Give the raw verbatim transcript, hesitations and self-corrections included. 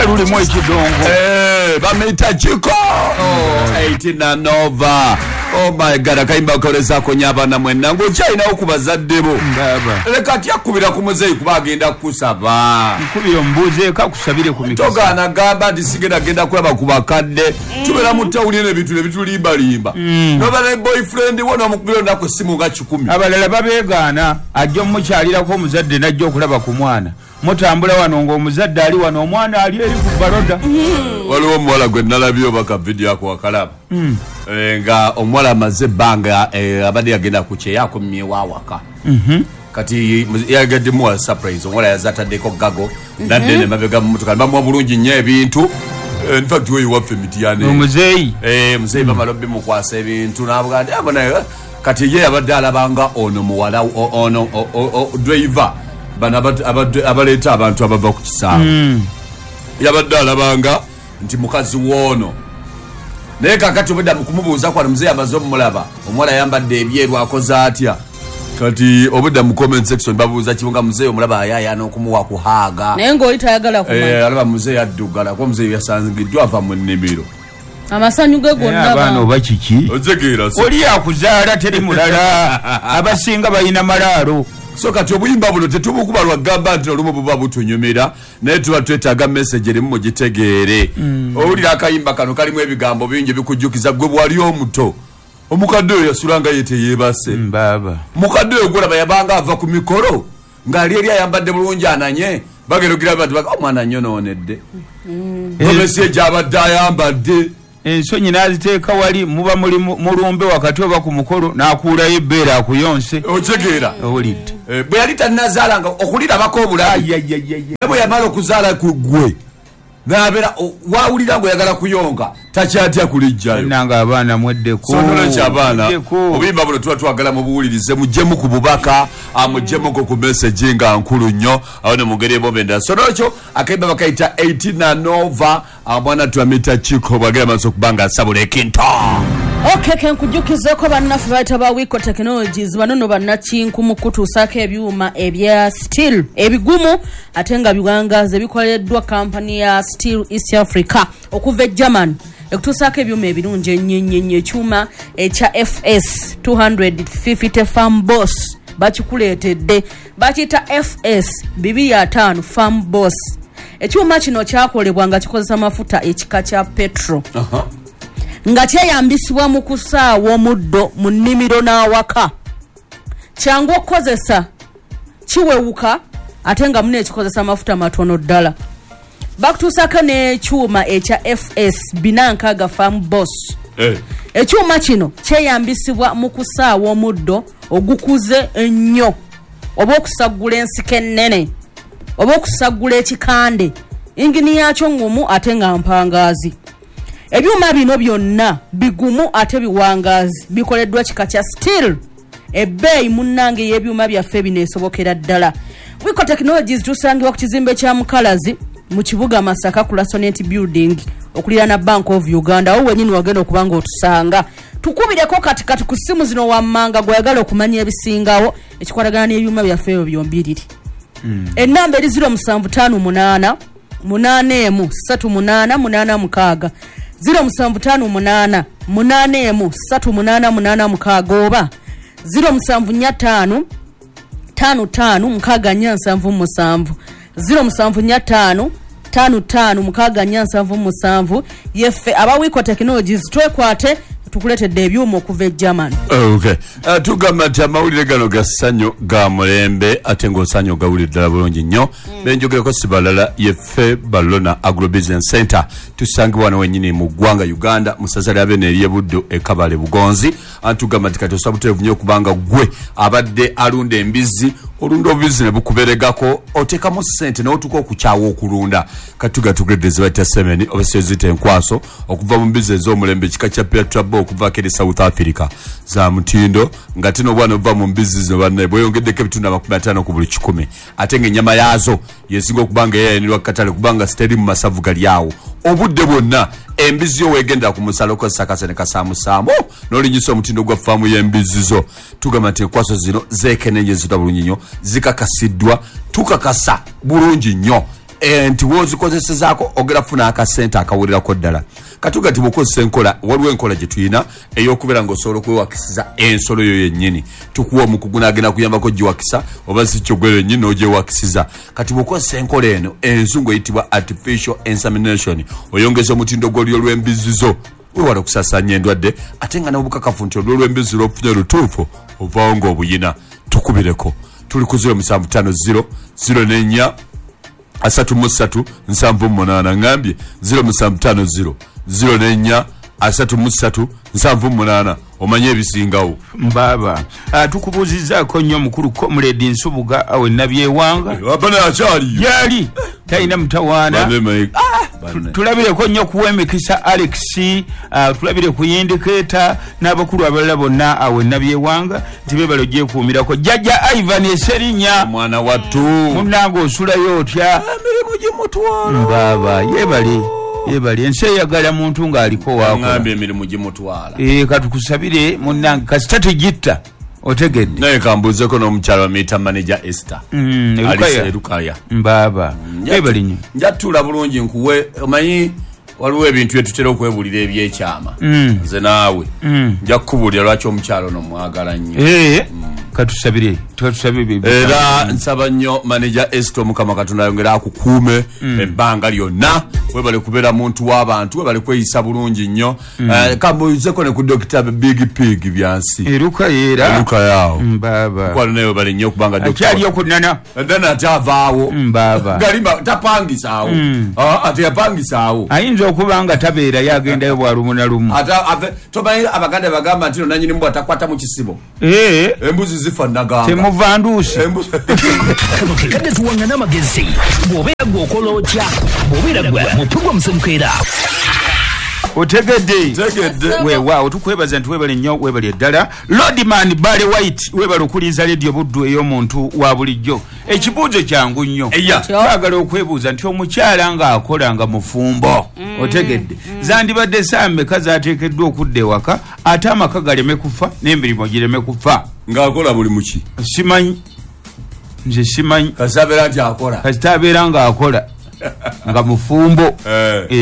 lulimu ekidongo. Eh, bamita Chiko. Oh, eighteen na Nova. Oh my God, akayimba koleza ko nyabana mwenna ngo china okubazaddebo. Baba. Leka tyakubira ku muzeyi kuba agenda kusaba. Nkubira mbuze ka kusabire ku mikisa. Toga anagamba ndisigenda agenda kulaba ku bakadde. Tubera mu tawuli ne bitule bitulimba limba. No bale boyfriend wona mukubiro nako simu nga kikumi. Abalala babegaana ajjo mukyalira ko omuzadde najjo okulaba ku mwana. Mutambula wano ng'omuzadde ali wano omwana ali eri ku baroda. Waliwo omuwala gwe nalabyo baka video ako wakalaba. Eh, nga omuwala amaze ebbanga abadde yagenda ku kyeyako mmyewa awaka. Kati yagadde muwa surprise omuwala yazataddeko gago nadde ne mabega mu motoka bamuwa bulungi nnyo ebintu. In fact we waffe mitiyane. Omuzeyi. Eh, muzeyi bamala bimukwasa ebintu n'avuga nti abona kati ye abadde alabanga ono muwala ono driver. Bana abaleta abantu abava ku kisaawe. Mm. Yabadde alabanga nti mukazi wono. Naye kakati obudde mukumubuuza kwa muzee amaze omulaba. Omuwala yambadde ebyeru akoze atya. Kati obudde mu comment section babuuza kibunga muzee omulaba ayaya n'okumuwa kuhaaga. Naye ng'oli tayagala kumanya. Eh, alaba muzee addugala kwa muzee yasangiddwa ava mu nnimiro. Amasanyu ge gonna abaana oba kiki? Otegeera so. Oli akuzaala teri mulala. Abasinga bayina malaalo. So kati obuyimba buno tetubukuba lwagamba nti olumu buba butunyumira naye tuba twetaaga message erimu mugitegeere. Owulira akayimba kano kalimu ebigambo bingi bikujjukiza gwe bwali omuto. Omukadde oyo yasulanga ye teyeebase. Baba. Mukadde oyo gwolaba yabanga ava ku mikolo ng'ali eri ayambadde bulungi ananye bagerogira bati baka omwana nyonoonedde. Promesi egyabadde ayambadde. Ensonyi n'aziteeka wali muba muli mulumbe wakati oba ku mukolo n'akuulayo ebbeera akuyonse. Otegeera. Owulidde. Bwe yali tannazaalanga okulirabako obulabi. Ne bwe yamala okuzaala ku ggwe n'abeera waawulira ng'oyagala kuyonga takyatya kulijjayo. Nanga abaana mweddeko. Sonola ky'abaana obuyimba buno tuba twagala mubuwulirize mujjemu ku bubaka amujjemuko ku message nga nkulu nnyo awo ne mugere ebobenda. Sonola kyo akayimba bakayita eighteen na Nova amwana twamita Chiko bwagala maso kubanga asabula ekinto. Okay, ken kujukizeko bannaffe bayita ba Wiko Technologies banono bannakinku mu kutuusako ebyuma ebya steel ebigumu ate nga biwangaze bikoleddwa kampani ya Steel East Africa okuva e German ekutuusako ebyuma ebirungi ennyo ekyuma ekya F S two fifty Farm Boss bakikuleetedde bakiyita F S two fifty Farm Boss. Ekyuma kino kyakolebwa nga kikozesa mafuta ekika kya petro. Aha. Nga kyeyambisibwa mu kusaawa omuddo mu nnimiro n'awaka. Kyangu okukozesa kiwewuka ate nga mune ekikozesa mafuta matono ddala. Bakutuusako n'ekyuma ekya F S two Farm Boss. Eh. Ekyuma kino kyeyambisibwa mu kusaawa omuddo ogukuze ennyo oba okusagula ensiko ennene oba okusagula ekikande ingini yakyo ngumu ate nga mpangaazi. Ebyuma bino byonna bigumu ate biwangazi bikoleddwa kika kya steel. Ebbeeyi munnange y'ebyuma byaffe bineesobokera ddala. Wiko Technologies tusangibwa ku kizimbe kya Mukalazi mu kibuga Masaka ku Lasonet Building okuliraana Bank of Uganda. Awo wenyini wagenda okuba ng'otusanga. Tukubireko kati kati ku ssimu zino wammanga gw'oyagala okumanya ebisingawo ekikwatagana n'ebyuma byaffe ebyo byombi. Mm. Ennamba eri zero seven five eight munane emu satu munana munana mukaga zero seven five eight munane emu satu munana munana mukaga oba zero seven four five tano tano mukaga nyansanvu musanvu zero seven four five tano tano mukaga nyansanvu musanvu yeffe aba Wiko Technologies twekwate tukuletedde ebyuma okuva e German. Okay. Uh, tugamba nti amawulire gano gassanyo ga mulembe ate ng'osanyo gawulire ddala bulungi nnyo. Mm. Benjogerako si balala yeffe Ballona Agro Business Center tusangibwa wano wennyini mu ggwanga Uganda mu ssaza lya Beene ery'e Buddo e Kabale Bugonzi. Antugamba nti kati osabuteevu nnyo kubanga gwe abadde alunda embizzi olunda obubizi ne bukuberegako oteekamu ssente n'otuka okukyawa okulunda katuga tugredde ze bayita semeni oba sezita enkwaso okuva mu mbizi ez'omulembe kika kya Petrabo okuva keri South Africa za mutindo nga tino bwana ova mu mbizi zino banne bweyongeddeko ebitundu amakumi ataano ku buli kikumi ate ng'ennyama yaazo yesinga okubanga eyayanirwa katale kubanga siteri mu masavu gali awo obudde bwonna embizi yo weegenda ku musalo okozesa kasene kasaamusaamu n'olinyisa omutindo gwa faamu y'embizi zo tugamba nti enkwaso zino zeekenenye zita bulungi nnyo zikakasiddwa tukakasa bulungi nnyo nti wozikozesezaako ogera funa akasente akawererako ddala katuga ti bukozesa enkola waliwo enkola gye tuyina ey'okubeera ng'osobola okwewakisiza ensolo yo yennyini tukuwa omukugu n'agenda kuyambako giwakisa oba si kyogwe yennyini n'ogyewakisiza kati bukozesa enkola eno enzungu eyitibwa artificial insemination oyongeza omutindo gw'olyo lw'embizizo wewala okusasanya endwadde ate nga n'obukakafu nti olwo lw'embizi lw'ofunye lutuufu ovaawo ng'obuyina tukubireko tuli ku zero musanvu ttaano zero zero nenya asatu mu ssatu nsanvu mu munaana ngambye zero musanvu ttaano zero zero nenya asatu mu ssatu nsanvu mu munaana omanye ebisingawo mbaba tukubuuzizaako nnyo mukulu Comrade Nsubuga awe nabyewanga abana akyali yali talina mutawaana tulabireko nnyo kuwa emikisa Alex tulabire ku Indicator n'abakulu abalala bonna awe nabyewanga nti beebale ogyekuumirako jjajja Ivan Eserinya omwana wattu munnange osulayo otya emirimu gimutwala mbaba yebale yebali ensi eyagala muntu ng'aliko wakola emirimu gimutwala eh katukusabire munnange kasita tegitta otegedde naye kambuuzeko n'omukyala wa meeta manager Esther Alisa Lukaya mbaba yebali nnyo njatula bulungi nkuwe omanyi waliwo ebintu byetutera okwebulira ebyekyama nze naawe nja kukubuulira lwaki omukyala ono mwagala nnyo katusabire tutusabire era nsaba nnyo manager Esther Mukama Katonda ayongera akukuume ebbanga lyonna webale kubeera muntu w'abantu webale kweyisa bulungi nnyo kambuuzeko ne ku Doctor Big Pig byansi eruka yeera eruka yawo mbaba kwalo naye webale nnyo kubanga Doctor akyali okunana edana atavaawo mbaba galima tapangisaawo ate yapangisaawo ayinza okuba nga tabeera yagendayo bwa lumu na lumu tomanyi abaganda bagamba nti no nanyini mbwa takwata mu kisibo embuzi zifa nagamba temuvanduusi kano kekadde tuwangana amagezi bw'obeera gw'okola otya bw'obeera gwe mutugwa musemukeera otegedde tegedde weewaawo tukwebaza nti webale nnyo webale eddala Lordman Bale White webale okuliza leediyo buddu ey'omuntu wa bulijjo ekibuuzo kyangu nnyo twagala okwebuuza nti omukyala ng'akola nga mufumbo otegedde zandibadde saameka zaateekeddwa okudda ewaka ate amaka galeme kufa n'emirimu gireme kufa ng'akola buli muki simanyi nze simanyi kasita abeera nti akola kasita abeera ng'akola nga mufumbo